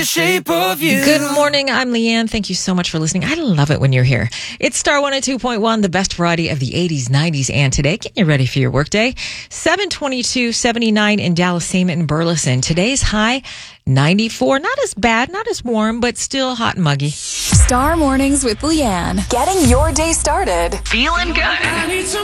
Shape of you. Good morning. I'm Leanne. Thank you so much for listening. I love it when you're here. It's Star 102.1, the best variety of the 80s, 90s, and today. Getting you ready for your workday. 722, 79 in Dallas, Seaman, and Burleson. Today's high, 94. Not as bad, not as warm, but still hot and muggy. Star Mornings with Leanne. Getting your day started. Feeling good.